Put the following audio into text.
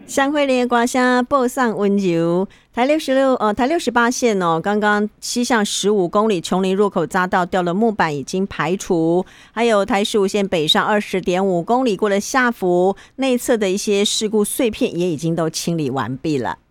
上回连刮下报上温柔，台68线哦，刚刚西向15公里琼林入口匝道掉了木板已经排除，还有台15线北上20.5公里过了下福内侧的一些事故碎片也已经都清理完毕了。